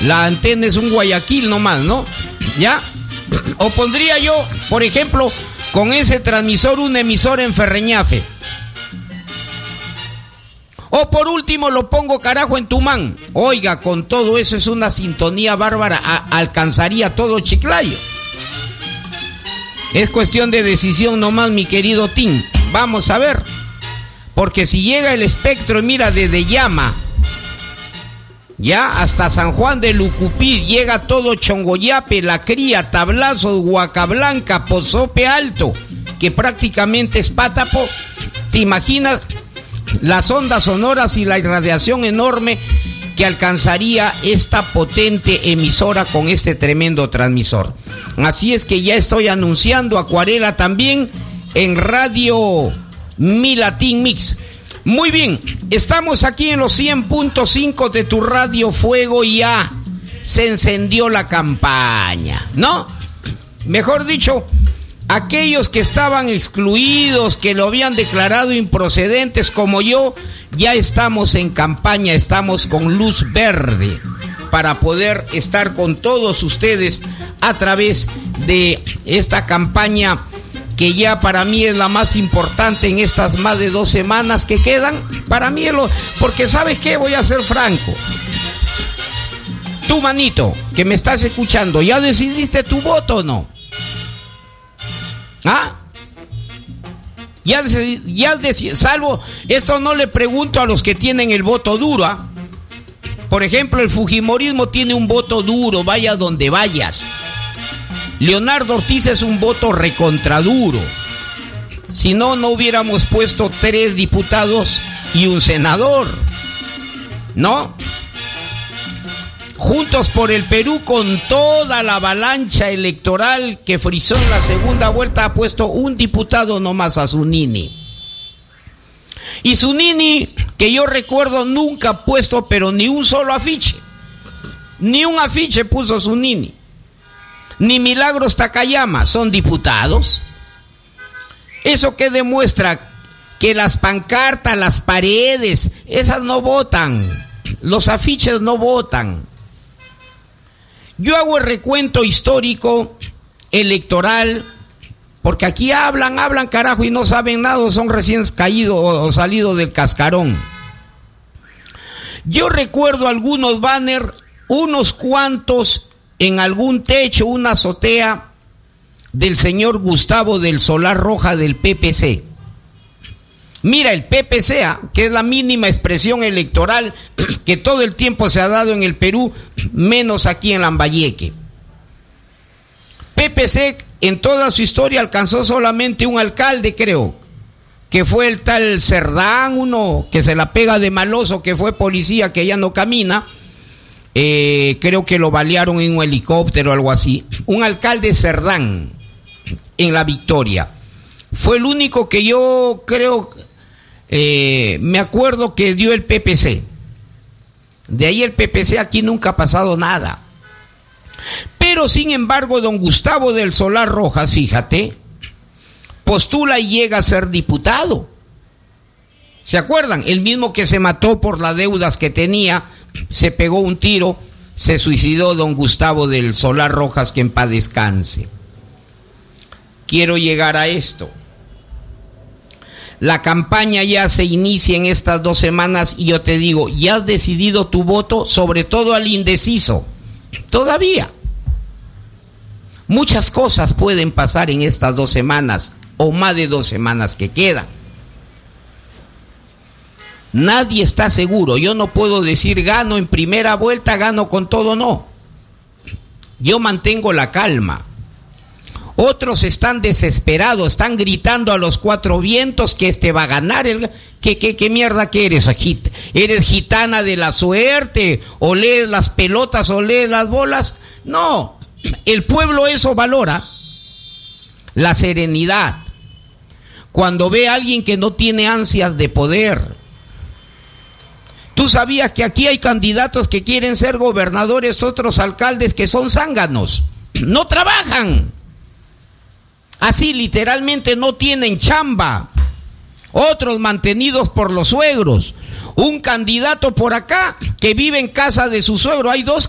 La antena es un Guayaquil nomás, ¿no? ¿Ya? O pondría yo, por ejemplo, con ese transmisor una emisora en Ferreñafe. O por último lo pongo, carajo, en Tumán. Oiga, con todo eso es una sintonía bárbara, alcanzaría todo Chiclayo. Es cuestión de decisión nomás, mi querido Tim. Vamos a ver. Porque si llega el espectro, mira, desde Llama, ya hasta San Juan de Lucupí, llega todo Chongoyape, La Cría, Tablazos, Huacablanca, Pozope Alto, que prácticamente es Pátapo. ¿Te imaginas las ondas sonoras y la irradiación enorme que alcanzaría esta potente emisora con este tremendo transmisor? Así es que ya estoy anunciando Acuarela también en Radio Mi Latin Mix. Muy bien, estamos aquí en los 100.5 de tu Radio Fuego y ya se encendió la campaña, ¿no? Mejor dicho, aquellos que estaban excluidos, que lo habían declarado improcedentes como yo, ya estamos en campaña, estamos con luz verde para poder estar con todos ustedes a través de esta campaña que ya para mí es la más importante en estas más de 2 semanas que quedan. Para mí es porque ¿sabes qué? Voy a ser franco. Tú, manito, que me estás escuchando, ¿ya decidiste tu voto o no? ¿Ah? Salvo, esto no le pregunto a los que tienen el voto duro, ¿ah? Por ejemplo, el fujimorismo tiene un voto duro, vaya donde vayas. Leonardo Ortiz es un voto recontraduro. Si no, no hubiéramos puesto 3 diputados y un senador, ¿no? Juntos por el Perú, con toda la avalancha electoral que frizó en la segunda vuelta, ha puesto un diputado nomás, a Zunini. Y Zunini, que yo recuerdo, nunca ha puesto pero ni un solo afiche. Ni un afiche puso Zunini. Ni Milagros Takayama son diputados. ¿Eso qué demuestra? Que las pancartas, las paredes, esas no votan. Los afiches no votan. Yo hago el recuento histórico, electoral, porque aquí hablan, carajo, y no saben nada, son recién caídos o salidos del cascarón. Yo recuerdo algunos banners, unos cuantos en algún techo, una azotea del señor Gustavo del Solar Roja del PPC. Mira, el PPC, que es la mínima expresión electoral que todo el tiempo se ha dado en el Perú, menos aquí en Lambayeque. PPC en toda su historia alcanzó solamente un alcalde, creo, que fue el tal Cerdán, uno que se la pega de maloso, que fue policía, que ya no camina. Creo que lo balearon en un helicóptero o algo así. Un alcalde Cerdán en La Victoria. Fue el único que yo creo, me acuerdo que dio el PPC. De ahí el PPC aquí nunca ha pasado nada. Pero sin embargo, don Gustavo del Solar Rojas, fíjate, postula y llega a ser diputado. ¿Se acuerdan? El mismo que se mató por las deudas que tenía, se pegó un tiro, se suicidó don Gustavo del Solar Rojas, que en paz descanse. Quiero llegar a esto. La campaña ya se inicia en estas 2 semanas y yo te digo, ¿ya has decidido tu voto? Sobre todo al indeciso. Todavía. Muchas cosas pueden pasar en estas 2 semanas o más de 2 semanas que quedan. Nadie está seguro. Yo no puedo decir gano en primera vuelta, gano con todo, no. Yo mantengo la calma. Otros están desesperados, están gritando a los 4 vientos que este va a ganar. ¿Qué mierda que eres? ¿Eres gitana de la suerte? ¿O lees las pelotas o lees las bolas? No, el pueblo eso valora. La serenidad. Cuando ve a alguien que no tiene ansias de poder. ¿Tú sabías que aquí hay candidatos que quieren ser gobernadores, otros alcaldes que son zánganos? No trabajan. Así literalmente no tienen chamba. Otros mantenidos por los suegros. Un candidato por acá que vive en casa de su suegro. Hay 2